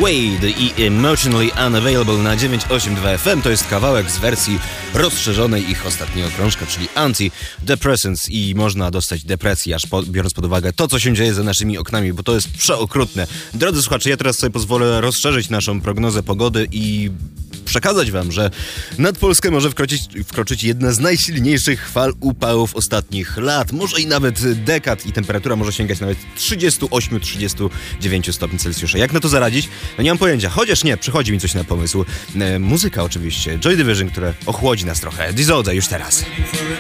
Suede i Emotionally Unavailable na 982 FM. To jest kawałek z wersji rozszerzonej ich ostatniego krążka, czyli Antidepressants, i można dostać depresji, aż biorąc pod uwagę to, co się dzieje za naszymi oknami, bo to jest przeokrutne. Drodzy słuchacze, ja teraz sobie pozwolę rozszerzyć naszą prognozę pogody i przekazać wam, że nad Polskę może wkroczyć jedna z najsilniejszych fal upałów ostatnich lat, może i nawet dekad, i temperatura może sięgać nawet 38-39 stopni Celsjusza. Jak na to zaradzić? No nie mam pojęcia, chociaż nie, przychodzi mi coś na pomysł. Muzyka oczywiście, Joy Division, które ochłodzi nas trochę. Disorder już teraz.